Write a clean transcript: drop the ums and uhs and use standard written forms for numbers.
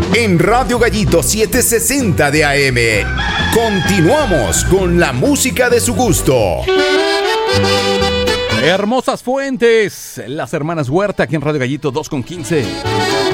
en Radio Gallito 760 de AM. Continuamos con la música de su gusto. Hermosas Fuentes, las hermanas Huerta aquí en Radio Gallito 2:15.